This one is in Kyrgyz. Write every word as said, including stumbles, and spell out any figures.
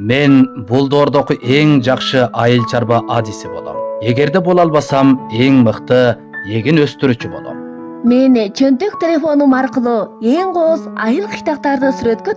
Мен бул доордогу эң жакшы айыл чарба адиси болом. Эгерде боло албасам, эң мыкты эгин өстүрүүчү болом. Мен чөнтөк телефонум аркылуу эң кооз айыл кыштактарды сүрөткө